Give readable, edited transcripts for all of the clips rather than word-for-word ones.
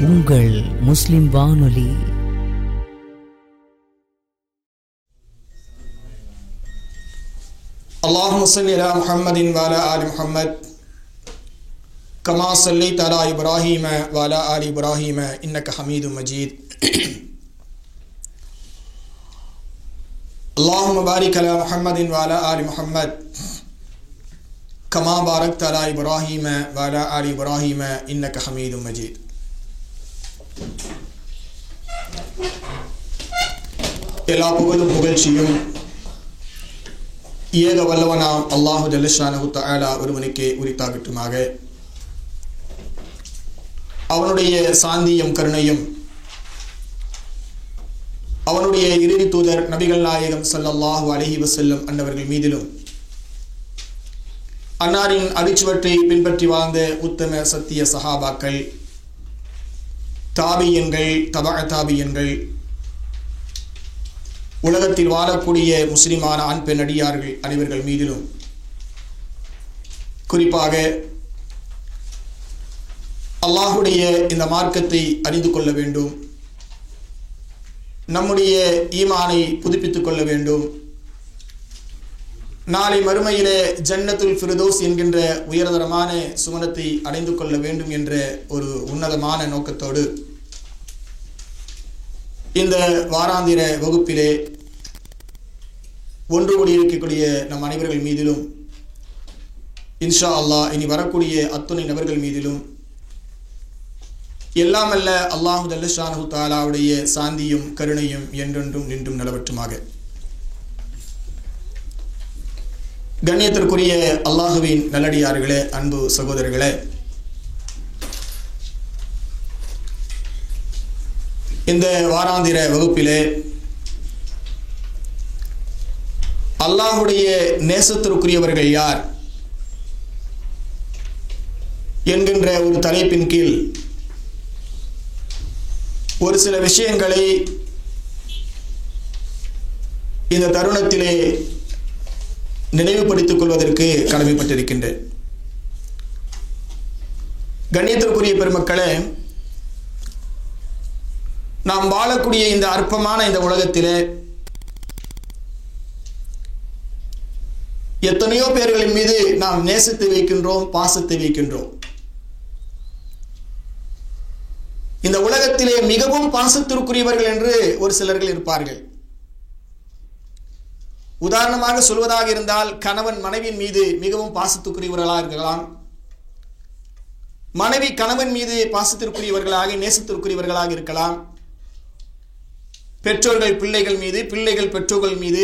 உங்கள் முஸ்லிம் வானொலி. اللهم صل على محمد وعلى آل محمد كما صليت على إبراهيم وعلى آل إبراهيم إنك حميد مجيد. اللهم بارك على محمد وعلى آل محمد كما باركت على إبراهيم وعلى آل إبراهيم إنك حميد مجيد. எல்லா புகழும் புகழ்ச்சியும் ஏக வல்லவனாம் அல்லாஹு ஜல்லஷானஹு தஆலா ஒருவனுக்கே உரித்தாகட்டுமாக. அவனுடைய சாந்தியும் கருணையும் அவனுடைய இறுதி தூதர் நபிகள் நாயகம் ஸல்லல்லாஹு அலைஹி வஸல்லம் அன்னவர்கள் மீதிலும் அன்னாரின் அடிச்சுவற்றை பின்பற்றி வாழ்ந்த உத்தம சத்திய சஹாபாக்கள், தாபியன்கள், தபஅ தாபியன்கள், உலகத்தில் வாழக்கூடிய முஸ்லிமான ஆண் பெண் அடியார்கள் அனைவர்கள் மீதிலும், குறிப்பாக அல்லாஹுடைய இந்த மார்க்கத்தை அறிந்து கொள்ள வேண்டும், நம்முடைய ஈமானை புதுப்பித்துக் கொள்ள வேண்டும், நாளை மறுமையிலே ஜன்னத்துல் ஃபிர்தௌஸ் என்கின்ற உயர்தரமான சுவனத்தை அடைந்து கொள்ள வேண்டும் என்ற ஒரு உன்னதமான நோக்கத்தோடு இந்த வாராந்திர வகுப்பிலே ஒன்று கூடி இருக்கக்கூடிய நம் அனைவர்கள் மீதிலும், இன்ஷா அல்லாஹ் இனி வரக்கூடிய அத்துணை நபர்கள் மீதிலும் எல்லாமல்ல அல்லாஹு ஜல்லஷானஹு தஆலாவுடைய சாந்தியும் கருணையும் என்றென்றும் நின்றும் நிலவற்றுமாக. கண்ணியத்திற்குரிய அல்லாஹுவின் நல்லடியார்களே, அன்பு சகோதரர்களே, இந்த வாராந்திர வகுப்பிலே அல்லாஹுடைய நேசத்திற்குரியவர்கள் யார் என்கின்ற ஒரு தலைப்பின் கீழ் ஒரு சில விஷயங்களை இந்த தருணத்திலே நினைவுபடுத்திக் கொள்வதற்கு கடமைப்பட்டிருக்கின்றேன். கண்ணியத்திற்குரிய பெருமக்களே, நாம் வாழக்கூடிய இந்த அற்பமான இந்த உலகத்திலே எத்தனையோ பேர்களின் மீது நாம் நேசத்தை வைக்கின்றோம், பாசத்தை வைக்கின்றோம். இந்த உலகத்திலே மிகவும் பாசத்திற்குரியவர்கள் என்று ஒரு சிலர்கள் இருப்பார்கள். உதாரணமாக சொல்வதாக இருந்தால், கணவன் மனைவியின் மீது மிகவும் பாசத்துக்குரியவர்களாக இருக்கலாம், மனைவி கணவன் மீது பாசத்திற்குரியவர்களாக நேசத்திற்குரியவர்களாக இருக்கலாம், பெற்றோர்கள் பிள்ளைகள் மீது, பிள்ளைகள் பெற்றோர்கள் மீது,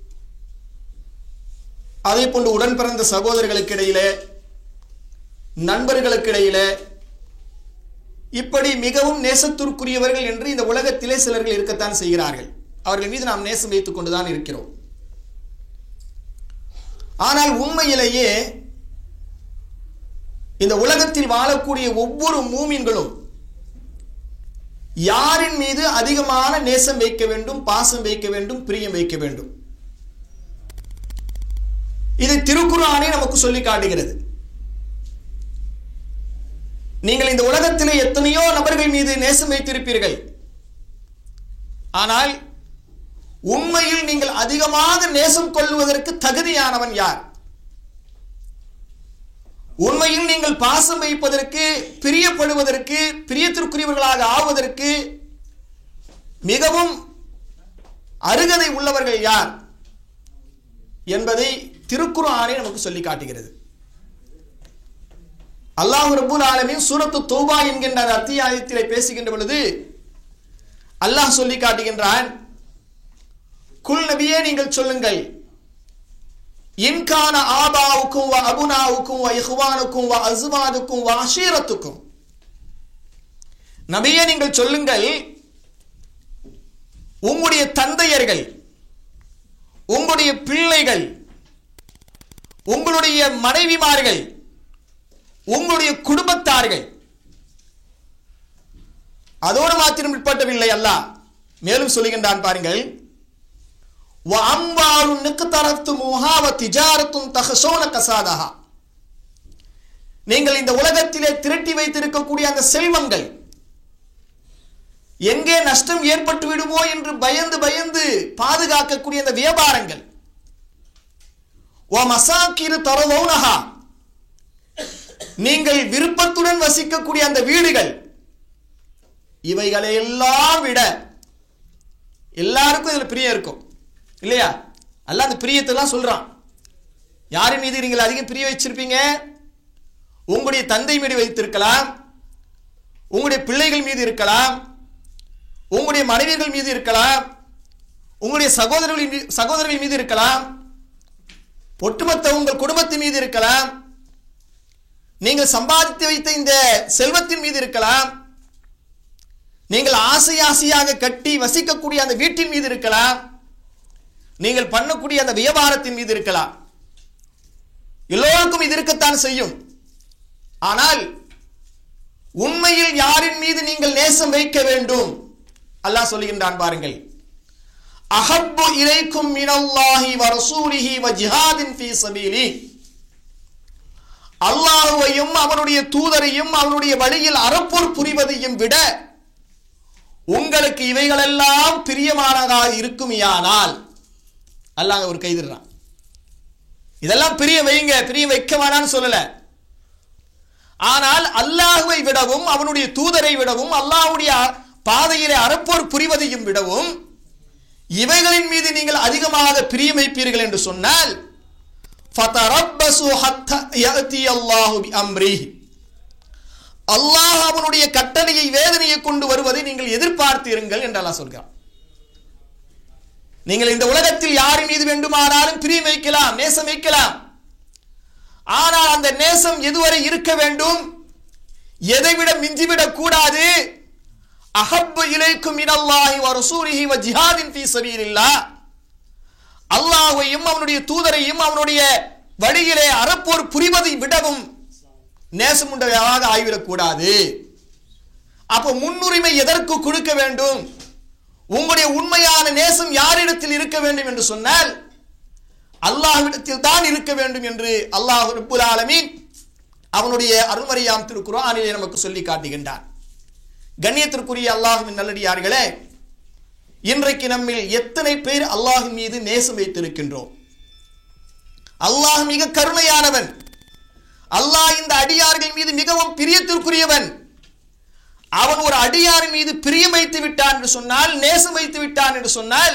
அதே போன்று உடன் பிறந்த சகோதரர்களுக்கு இடையிலே, நண்பர்களுக்கு இடையிலே, இப்படி மிகவும் நேசத்திற்குரியவர்கள் என்று இந்த உலகத்திலே சிலர்கள் இருக்கத்தான் செய்கிறார்கள். அவர்கள் மீது நாம் நேசம் வைத்துக் கொண்டுதான் இருக்கிறோம். ஆனால் உண்மையிலேயே இந்த உலகத்தில் வாழக்கூடிய ஒவ்வொரு மூமின்களும் யாரின் மீது அதிகமான நேசம் வைக்க வேண்டும், பாசம் வைக்க வேண்டும், பிரியம் வைக்க வேண்டும், இது திருக்குர்ஆனே நமக்கு சொல்லி காட்டுகிறது. நீங்கள் இந்த உலகத்திலே எத்தனையோ நபர்கள் மீது நேசம் வைத்திருப்பீர்கள். ஆனால் உண்மையில் நீங்கள் அதிகமாக நேசம் கொள்வதற்கு தகுதியானவன் யார்? உண்மையில் நீங்கள் பாசம் வைப்பதற்கு, பிரியப்படுவதற்கு, பிரியத்திற்குரியவர்களாக ஆவதற்கு மிகவும் அருகதை உள்ளவர்கள் யார் என்பதை திருக்குர்ஆனே நமக்கு சொல்லி காட்டுகிறது. அல்லாஹ் ரப்பல் ஆலமீன் சூரத்து தௌபா என்கின்ற அத்தியாயத்திலே பேசுகின்ற பொழுது அல்லாஹ் சொல்லி காட்டுகின்றான், குல் நபியே நீங்கள் சொல்லுங்கள், இன்கான ஆபாவுக்கும் வ அபுனாவுக்கும் வ இஹ்வானுக்கும் வ அஸ்வாதுக்கும் வ அஷீரத்துக்கும், நபியே நீங்கள் சொல்லுங்கள், உங்களுடைய தந்தையர்கள், உங்களுடைய பிள்ளைகள், உங்களுடைய மனைவிமார்கள், உங்களுடைய குடும்பத்தார்கள், அதோடு மாத்திரம் உட்பட்டவில்லை. அல்லாஹ் மேலும் சொல்லுகின்றான் பாருங்கள், நீங்கள் இந்த உலகத்திலே திரட்டி வைத்திருக்கக்கூடிய அந்த செல்வங்கள், எங்கே நஷ்டம் ஏற்பட்டு விடுமோ என்று பயந்து பயந்து பாதுகாக்கக்கூடிய அந்த வியாபாரங்கள், நீங்கள் விருப்பத்துடன் வசிக்கக்கூடிய அந்த வீடுகள், இவைகளை எல்லாம் விட எல்லாருக்கும் இதுல பிரியம் இருக்கும் இல்லையா? அல்லாஹ் அந்த பிரியத்தை எல்லாம் சொல்றான். யாரின் மீது நீங்கள் அதிகம் பிரிய வச்சிருப்பீங்க? உங்களுடைய தந்தை மீது வைத்திருக்கலாம், உங்களுடைய பிள்ளைகள் மீது இருக்கலாம், உங்களுடைய மனைவிகள் மீது இருக்கலாம், உங்களுடைய சகோதரர்கள் மீது இருக்கலாம், ஒட்டுமொத்த உங்கள் குடும்பத்தின் மீது இருக்கலாம், நீங்கள் சம்பாதித்து வைத்த இந்த செல்வத்தின் மீது இருக்கலாம், நீங்கள் ஆசை ஆசையாக கட்டி வசிக்கக்கூடிய அந்த வீட்டின் மீது இருக்கலாம், நீங்கள் பண்ணக்கூடிய அந்த வியாபாரத்தின் மீது இருக்கலாம். எல்லோருக்கும் இது இருக்கத்தான் செய்யும். ஆனால் உண்மையில் யாரின் மீது நீங்கள் நேசம் வைக்க வேண்டும்? அல்லாஹ் சொல்லுகின்றான் பாருங்கள், அஹப்பு இலைக்கும் மினல்லாஹி வ ரசூலிஹி வ ஜிஹாதின் ஃபீ ஸபீலி. அல்லாஹ்வையும் அவனுடைய தூதரையும் அவனுடைய வழியில் அறப்போர் புரிவதையும் விட உங்களுக்கு இவைகளெல்லாம் பிரியமானதாக இருக்குமையானால், அல்லாஹ் ஒரு கைதிடுறான். இதெல்லாம் பிரிய வைங்க, பிரிய வைக்க வேணான்னு சொல்லல. ஆனால் அல்லாஹ்வை விடவும் அவனுடைய தூதரை விடவும் அல்லாஹ்வுடைய பாதையிலே அறப்போர் புரிவதையும் விடவும் இவைகளின் மீது நீங்கள் அதிகமாக பிரியம் வைப்பீர்கள் என்று சொன்னால், ஃபதரப்பசு ஹத்தா யஅதி அல்லாஹு பிஅம்ரிஹி, அல்லாஹ் அவனுடைய கட்டளையை வேதனையை கொண்டு வருவதை நீங்கள் எதிர்பார்த்தீர்கள் என்று அல்லாஹ் சொல்கிறான். நீங்கள் இந்த உலகத்தில் யாரின் மீது வேண்டுமானாலும் பிரியம் வைக்கலாம், நேசம் வைக்கலாம். ஆனால் அந்த நேசம் எதுவரை இருக்க வேண்டும்? எதைவிட மிஞ்சிவிடக் கூடாது. அஹப்பு இலைக்கும் மினல்லாஹி வ ரசூலிஹி வ ஜிஹாதின் ஃபீ ஸபீலில்லாஹ், அல்லாஹ்வையும் அவனுடைய தூதரையும் அவனுடைய வழியிலே அறப்போர் புரிவதை விடவும் நேசம் உண்டவையாக ஆகிவிடக் கூடாது. அப்போ முன்னுரிமை எதற்கு கொடுக்க வேண்டும்? உங்களுடைய உண்மையான நேசம் யாரிடத்தில் இருக்க வேண்டும் என்று சொன்னால் அல்லாஹ்விடத்தில் தான் இருக்க வேண்டும் என்று அல்லாஹ் ரப்புல் ஆலமீன் அவனுடைய அருள்மறையாம் திருக்குர்ஆனிலே நமக்கு சொல்லி காட்டுகின்றான். கண்ணியத்திற்குரிய அல்லாஹ்வின் நல்லடியார்களே, இன்றைக்கு நம்மில் எத்தனை பேர் அல்லாஹ்வின் மீது நேசம் வைத்திருக்கின்றோம்? அல்லாஹ் மிக கருணையானவன். அல்லாஹ் இந்த அடியார்கள் மீது மிகவும் பிரியத்திற்குரியவன். அவன் ஒரு அடியாரின் மீது பிரியம் வைத்து விட்டான் என்று சொன்னால், நேசம் வைத்து விட்டான் என்று சொன்னால்,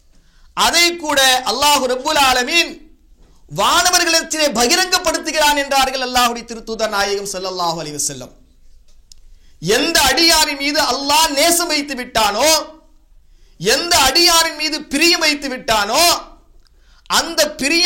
அதை கூட அல்லாஹ் ரப்புல் ஆலமீன் வானவர்களிடத்திலே பகிரங்கப்படுத்துகிறான் என்றார்கள் அல்லாஹ்வுடைய திருத்தூதர் நாயகம் ஸல்லல்லாஹு அலைஹி வஸல்லம். எந்த அடியாரின் மீது அல்லாஹ் நேசம் வைத்து விட்டானோ, எந்த அடியாரின் மீது பிரியம் வைத்து விட்டானோ, அந்த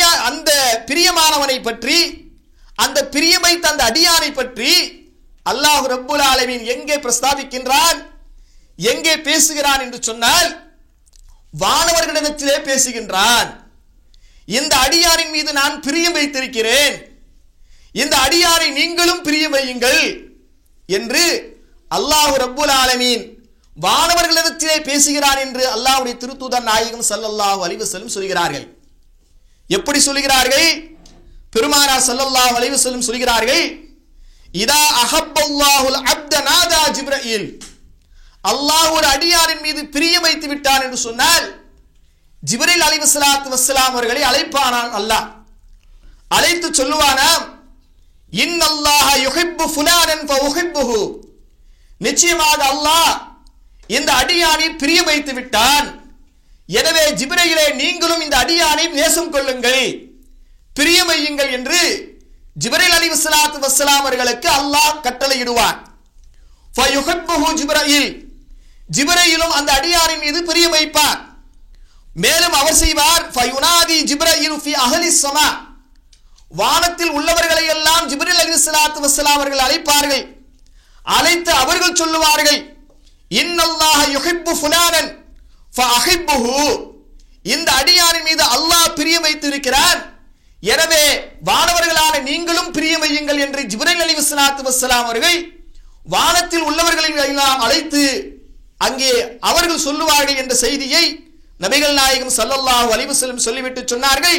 பிரியமானவனை பற்றி, அந்த பிரியம் வைத்த அந்த அடியாரை பற்றி அல்லாஹ் ரப்புல் ஆலமீன் எங்கே பிரஸ்தாபிக்கின்றான், எங்கே பேசுகிறான் என்று சொன்னால் வானவர்களிடத்திலே பேசுகின்றான். இந்த அடியாரின் மீது நான் பிரியம் வைத்திருக்கிறேன், இந்த அடியாரை நீங்களும் பிரியம் வையுங்கள் என்று அல்லாஹ் ரப்புல் ஆலமீன் வானவர்களிடத்திலே பேசுகிறான் என்று அல்லாஹ்வுடைய திருத்தூதர் நாயகம் ஸல்லல்லாஹு அலைஹி வஸல்லம் சொல்கிறார்கள். எப்படி சொல்கிறார்கள்? பெருமானார் ஸல்லல்லாஹு அலைஹி வஸல்லம் சொல்கிறார்கள், இதா அஹப்பல்லாஹுல் அப்த நாதா ஜிப்ரீல், அல்லாஹ் ஒரு அடியாரின் மீது பிரியம் வைத்து விட்டான் என்று சொன்னால் ஜிப்ரீல் அலைஹிஸ்ஸலாத்து வஸ்ஸலாம் அவர்களை அழைப்பானான். அல்லாஹ் அழைத்து சொல்லுவானாம், இன்னல்லாஹ யுஹிப்பு ஃபுலானன் ஃபஉஹிப்புஹு, நிச்சயமாக அல்லாஹ் இந்த அடியானை பிரியம் வைத்து விட்டான், எனவே ஜிப்ரீலே நீங்களும் இந்த அடியானை நேசம் கொள்ளுங்கள், பிரியம் வையுங்கள் என்று ஜிப்ரீல் அலைஹிஸ்ஸலாத்து வஸ்ஸலாம் அவர்களுக்கு அல்லாஹ் கட்டளையிடுவான். ஃபயுஹிப்புஹு ஜிப்ரீல், ஜிப்ரீலும் அந்த அடியாரின் மீது பிரியம் வைப்பார். மேலும் அவர் செய்வார், ஃபயுனாதி ஜிப்ரீல் ஃபி அஹ்லிஸ் ஸமா, வானத்தில் உள்ளவர்களை எல்லாம் ஜிப்ரீல் அலைஹிஸ்ஸலாத்து வஸ்ஸலாம் அவர்கள் அழைப்பார்கள். அழைத்து அவர்கள் சொல்லுவார்கள், இன்னல்லாஹ யுஹிப்பு ஃபுலானன் ஃபஅஹிப்புஹு, இந்த அடியாரின் மீது அல்லாஹ் பிரியம் வைத்திருக்கிறான், எனவே வானவர்களான நீங்களும் பிரியம் வையுங்கள் என்று ஜிப்ரீல் அலைஹிஸ்ஸலாத்து வஸ்ஸலாம் அவர்கள் வானத்தில் உள்ளவர்களை எல்லாம் அழைத்து அங்கே அவர்கள் சொல்லுவார்கள் என்ற செய்தியை நபிகள் நாயகம் ஸல்லல்லாஹு அலைஹி வஸல்லம் சொல்லிவிட்டு சொன்னார்கள்,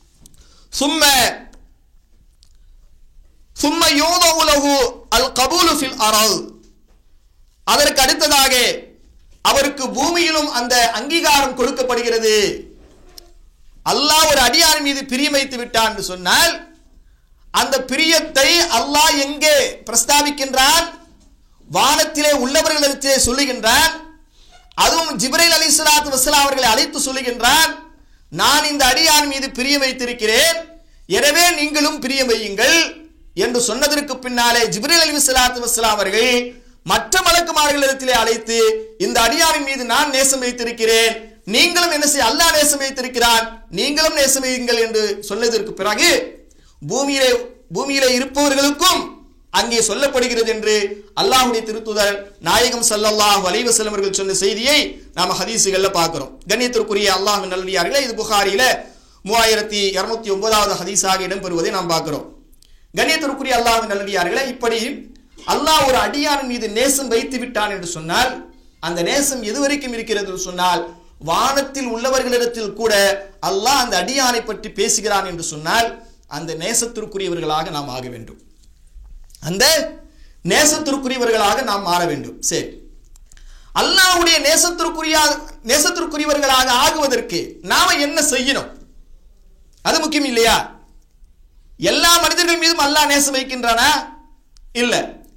சும்ம யூதஉ லஹு அல் கபூலு ஃபில் அர்த், அதற்கு அடுத்ததாக அவருக்கு பூமியிலும் அந்த அங்கீகாரம் கொடுக்கப்படுகிறது. அல்லாஹ் ஒரு அடியான் மீது பிரியம் வைத்து விட்டான் என்று சொன்னால் அந்த பிரியத்தை அல்லாஹ் எங்கே பிரஸ்தாபிக்கின்றான்? வானத்திலே உள்ளவர்களிடத்திலே சொல்லுகின்றான். அதுவும் ஜிப்ரீல் அலைஹிஸ்ஸலாத்து வஸ்ஸலாம் அவர்களை அழைத்து சொல்லுகின்றான், நான் இந்த அடியான் மீது பிரியம் வைத்திருக்கிறேன், எனவே நீங்களும் பிரியம் வையுங்கள் என்று சொன்னதற்கு பின்னாலே ஜிப்ரீல் அலைஹிஸ்ஸலாத்து வஸ்ஸலாம் அவர்கள் மற்ற மலக்குமார்களிடத்திலே அழைத்து இந்த அடியாரின் மீது நான் நேசம் வைத்திருக்கிறேன், நீங்களும் என்ன செய்ய, அல்லாஹ் நேசம் வைத்திருக்கிறான், நீங்களும் நேசம் வையுங்கள் என்று சொன்னதற்கு பிறகு பூமியிலே இருப்பவர்களுக்கும் அங்கே சொல்லப்படுகிறது என்று அல்லாஹ்வுடைய திருத்தூதர் நாயகம் ஸல்லல்லாஹு அலைஹி வஸல்லம் அவர்கள் சொன்ன செய்தியை நாம ஹதீஸுகள்ல பார்க்கிறோம். கண்ணியத்திற்குரிய அல்லாஹ்வின் நல்லடியார்களே, இது புகாரியில 3209வது ஹதீஸாக இடம்பெறுவதை நாம் பார்க்கிறோம். கண்ணியத்திற்குரிய அல்லாஹ்வின் நல்லடியார்களே, இப்படி அல்லாஹ் ஒரு அடியான் மீது நேசம் வைத்து விட்டான் என்று சொன்னால் அந்த நேசம் எதுவரைக்கும் இருக்கிறது என்று சொன்னால் வானத்தில் உள்ளவர்களிடத்தில் கூட அல்லாஹ் அந்த அடியானை பற்றி பேசுகிறான் என்று சொன்னால் அந்த நேசத்திற்குரியவர்களாக நாம் ஆக வேண்டும். அந்த நேசத்திற்குரியவர்களாக நாம் மாற வேண்டும். சரி, அல்லாஹ்வுடைய நேசத்திற்குரியவர்களாக ஆகுவதற்கு நாம என்ன செய்யணும்? அது முக்கியம் இல்லையா? எல்லா மனிதர்கள் மீதும் அல்லாஹ் நேசம் வைக்கின்றானா? இல்ல.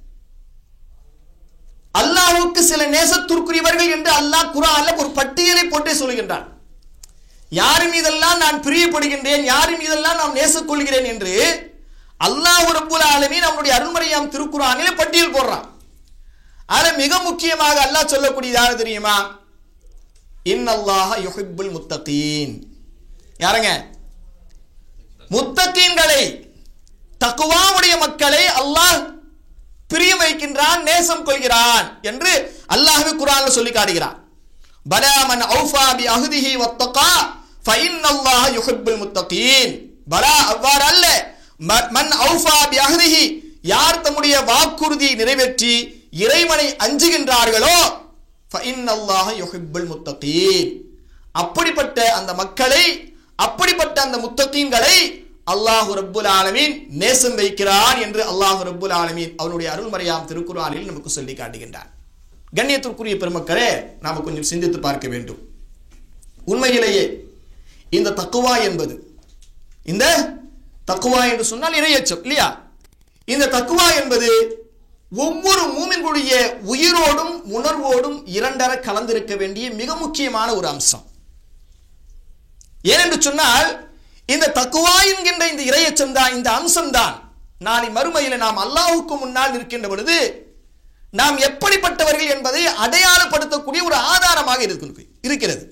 அல்லாஹ்வுக்கு சில நேசத்திற்குரியவர்கள் என்று அல்லாஹ் குர்ஆன்ல ஒரு பட்டியலை போட்டே சொல்லுகின்றான். யார் மீதெல்லாம் நான் பிரியப்படுகின்றேன், யார் மீதெல்லாம் நான் நேசம் கொள்கிறேன் என்று அல்லாஹ் ரப்பல் ஆலமீன் நம்முடைய அருள்மறையாம் திருக்குர்ஆனிலே பட்டியல் போடுறான். ஆனா மிக முக்கியமாக அல்லாஹ் சொல்லக்கூடியது யாரு தெரியுமா? இன்னல்லாஹ யுஹிப்புல் முத்தகீன். யாருங்க? முத்தகீன்களை, தக்வாவுடைய மக்களை அல்லாஹ் பிரியம் வைக்கின்றான், நேசம் கொள்கிறான் என்று அல்லாஹ்வே குர்ஆன்ல சொல்லி காட்டுகிறான். பலா மன் அவ்ஃபா பி அஹ்திஹி வத்தகா ஃபஇன்னல்லாஹ யுஹிப்புல் முத்தகீன். பலா, அவ்வாறு அல்ல, மன் அவ்ஃபா பி அஹ்திஹி, யார் தம்முடைய வாக்குறுதியை நிறைவேற்றி இறைவனை அஞ்சுகின்றார்களோ ஃபஇன்னல்லாஹ யுஹிப்புல் முத்தகீன், அப்படிப்பட்ட அந்த மக்களை, அப்படிப்பட்ட அந்த முத்தகீன்களை அல்லாஹ் ரப்புல் ஆலமீன் நேசம் வைக்கிறான் என்று அல்லாஹ் ரப்புல் ஆலமீன் அவனுடைய அருள்மறையாம் திருக்குர்ஆனில் நமக்கு சொல்லி காட்டுகின்றான். கண்ணியத்திற்குரிய பெருமக்களே, நாம கொஞ்சம் சிந்தித்து பார்க்க வேண்டும். உண்மையிலேயே இந்த தக்வா என்பது, இந்த தக்வா என்று சொன்னால் இறையச்சம் இல்லையா? இந்த தக்வா என்பது ஒவ்வொரு மூமினுடைய உயிரோடும் உணர்வோடும் இரண்டர கலந்திருக்க வேண்டிய மிக முக்கியமான ஒரு அம்சம். ஏனென்று சொன்னால் இந்த தக்வா என்கின்ற இந்த இறையச்சம் தான், இந்த அம்சம் தான் நாளை மறுமையில் நாம் அல்லாஹ்வுக்கு முன்னால் இருக்கின்ற பொழுது நாம் எப்படிப்பட்டவர்கள் என்பதை அடையாளப்படுத்தக்கூடிய ஒரு ஆதாரமாக இருக்கிறது.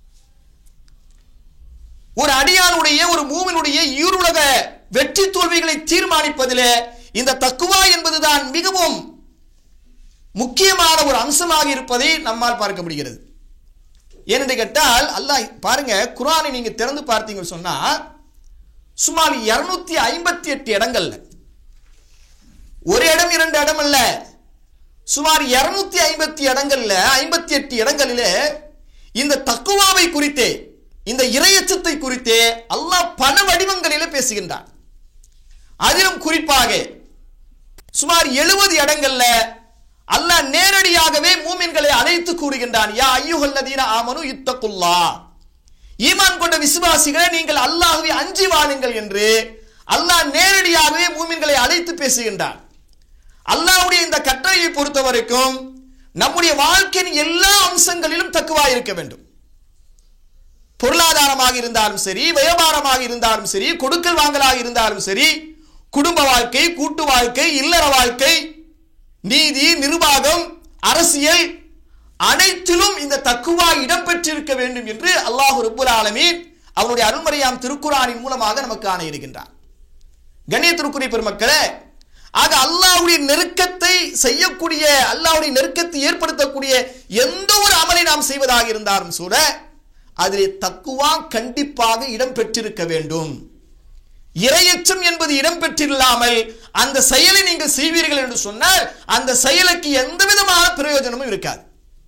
ஒரு அடியானுடைய, ஒரு மூமினுடைய ஈருலக வெற்றி தோல்விகளை தீர்மானிப்பதிலே இந்த தக்வா என்பதுதான் மிகவும் முக்கியமான ஒரு அம்சமாக இருப்பதை நம்மால் பார்க்க முடிகிறது. ஏனென்று கேட்டால் அல்லாஹ் பாருங்க, குர்ஆனை நீங்க திறந்து பார்த்தீங்கன்னு சொன்னா சுமார் 258 இடங்கள்ல, ஒரு இடம் இரண்டு இடம் அல்ல, சுமார் 250 இடங்கள்ல, 58 இடங்களிலே இந்த தக்வாவை குறித்தே, இந்த இறையச்சத்தை குறித்தே அல்லாஹ் பல வடிவங்களிலே பேசுகின்றான். அதிலும் குறிப்பாக சுமார் 70 இடங்கள்ல அல்லாஹ் நேரடியாகவே மூமின்களை அழைத்து கூறுகின்றான். யா அய்யுஹல்லதீன ஆமனு இத்தகுல்லாஹ், ஈமான் கொண்ட விசுவாசிகளே நீங்கள் அல்லாஹ்வை அஞ்சி வாழுங்கள் என்று அல்லாஹ் நேரடியாகவே மூமின்களை அழைத்து பேசுகின்றான். அல்லாஹ்வுடைய இந்த கட்டளையை பொறுத்த வரைக்கும் நம்முடைய வாழ்க்கையின் எல்லா அம்சங்களிலும் தக்வா இருக்க வேண்டும். பொருளாதாரமாக இருந்தாலும் சரி, வியாபாரமாக இருந்தாலும் சரி, கொடுக்கல் வாங்கலாக இருந்தாலும் சரி, குடும்ப வாழ்க்கை, கூட்டு வாழ்க்கை, இல்லற வாழ்க்கை, நீதி, நிர்வாகம், அரசியல், அனைத்திலும் இந்த தக்வா இடம்பெற்றிருக்க வேண்டும் என்று அல்லாஹ் ரப்புல் ஆலமீன் அவருடைய அருள்மறையாம் திருக்குர்ஆனின் மூலமாக நமக்கு ஆணையிடுகின்றார். கண்ணியத்திற்குரிய பெருமக்களே, ஆக அல்லாஹ்வுடைய நெருக்கத்தை செய்யக்கூடிய, அல்லாஹ்வுடைய நெருக்கத்தை ஏற்படுத்தக்கூடிய எந்த ஒரு அமலை நாம் செய்வதாக இருந்தாலும் கூட அதிலே தக்வா கண்டிப்பாக இடம்பெற்றிருக்க வேண்டும். இறையச்சம் என்பது இடம்பெற்றில்லாமல் அந்த செயலை நீங்கள் செய்வீர்கள் என்று சொன்னால் அந்த செயலுக்கு எந்த விதமான பிரயோஜனமும் இருக்காது.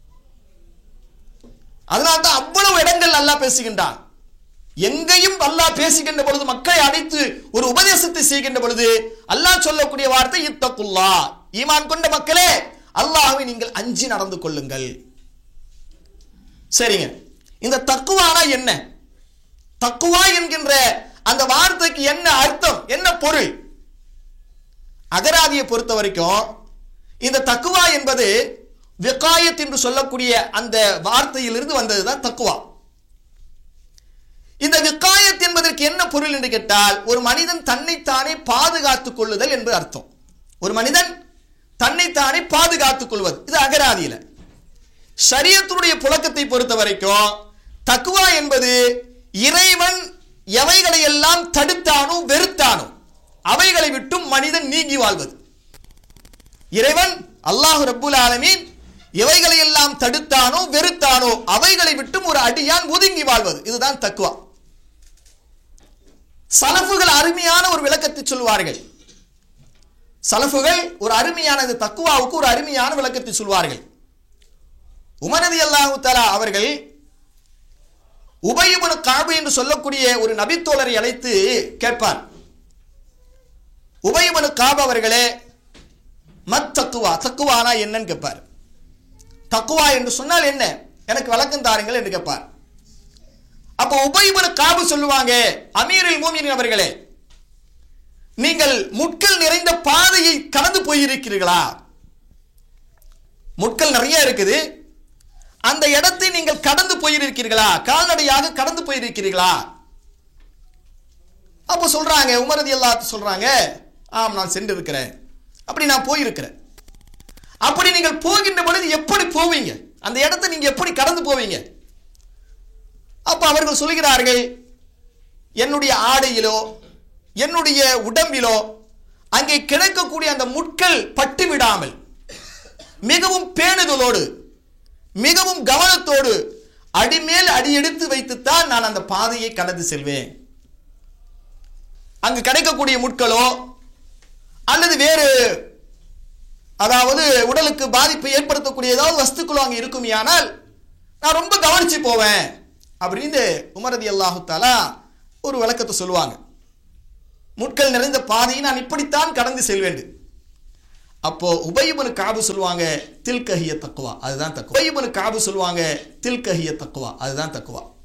அதனால்தான் அவ்வளவு இடங்கள் அல்லாஹ் பேசுகின்றான். எங்கேயும் அல்லாஹ் பேசுகின்ற பொழுது, மக்களை அழைத்து ஒரு உபதேசத்தை செய்கின்ற பொழுது அல்லாஹ் சொல்லக்கூடிய வார்த்தை இத்தகுல்லாஹ், ஈமான் கொண்ட மக்களே அல்லாஹ்வை நீங்கள் அஞ்சி நடந்து கொள்ளுங்கள். சரிங்க, இந்த தக்குவானா என்ன? தக்குவா என்கின்ற அந்த வார்த்தைக்கு என்ன அர்த்தம், என்ன பொருள்? அகராதியை பொறுத்த வரைக்கும் இந்த தக்குவா என்பது விகாயத் என்று சொல்லக்கூடிய அந்த வார்த்தையிலிருந்து வந்ததுதான் தக்குவா. இந்த விகாயத் என்பதற்கு என்ன பொருள் என்று கேட்டால், ஒரு மனிதன் தன்னைத்தானே பாதுகாத்துக் கொள்ளுதல் என்று அர்த்தம். ஒரு மனிதன் தன்னைத்தானே பாதுகாத்துக் கொள்வது, இது அகராதியில. ஷரியத்துடைய புழக்கத்தை பொறுத்த வரைக்கும் தக்குவா என்பது இறைவன் எவைகளை எல்லாம் தடுத்தானோ வெறுத்தானோ அவைகளை விட்டும் மனிதன் நீங்கி வாழ்வது. இறைவன் அல்லாஹ் ரப்புல் ஆலமீன் எவைகளை எல்லாம் தடுத்தானோ வெறுத்தானோ அவைகளை விட்டும் ஒரு அடியான் ஒதுங்கி வாழ்வது, இதுதான் தக்குவா. சலஃபுகள் அருமையான ஒரு விளக்கத்தை சொல்வார்கள். சலஃபுகள் ஒரு அருமையான இந்த தக்குவாவுக்கு ஒரு அருமையான விளக்கத்தை சொல்வார்கள். உமர் ரலியல்லாஹு தஆலா அவர்கள் உபய் இப்னு கஅப் என்று சொல்லக்கூடிய ஒரு நபித்தோழரை அழைத்து கேட்பார். உபய் இப்னு கஅப் அவர்களே, மத் தக்குவா, தக்குவானா என்னன்னு கேட்பார். தக்குவா என்று சொன்னால் என்ன, எனக்கு விளக்கம் தாருங்கள் என்று கேட்பார். அப்போ உபய் இப்னு கஅப் சொல்லுவாங்க, அமீருல் மூமினீன் அவர்களே, நீங்கள் முட்கள் நிறைந்த பாதையை கடந்து போயிருக்கிறீர்களா? முட்கள் நிறைய இருக்குது, அந்த இடத்தை நீங்கள் கடந்து போயிருக்கிறீர்களா? கால்நடையாக கடந்து போயிருக்கிறீர்களா? அப்போ சொல்றாங்க, உமர் ரலியல்லாஹு அன்ஹு சொல்றாங்க, ஆம் நான் சென்று இருக்கிறேன், அப்படி நான் போயிருக்கிறேன். அப்படி நீங்கள் போகின்ற பொழுது எப்படி போவீங்க, அந்த இடத்தை நீங்க எப்படி கடந்து போவீங்க? அப்ப அவர்கள் சொல்கிறார்கள், என்னுடைய ஆடையிலோ என்னுடைய உடம்பிலோ அங்கே கிடக்கக்கூடிய அந்த முட்கள் பட்டு விடாமல் மிகவும் பேணுதலோடு மிகவும் கவனத்தோடு அடிமேல் அடி எடுத்து வைத்துத்தான் நான் அந்த பாதையை கடந்து செல்வேன். அங்கு கிடைக்கக்கூடிய முட்களோ அல்லது வேறு அதாவது உடலுக்கு பாதிப்பை ஏற்படுத்தக்கூடிய ஏதாவது வஸ்துக்களோ அங்கே இருக்குமையானால் நான் ரொம்ப கவனிச்சு போவேன் அப்படின்னு உமர் ரலியல்லாஹு தஆலா ஒரு விளக்கத்தை சொல்லுவாங்க. முட்கள் நிறைந்த பாதையை நான் இப்படித்தான் கடந்து செல்வேன். அப்போ உபய் இப்னு கஅப் சொல்லுவாங்க, தில்க ஹிய தக்வா, அதுதான் தக்வா. உபய் இப்னு கஅப் சொல்லுவாங்க, தில்க ஹிய தக்வா, அதுதான் தக்வா.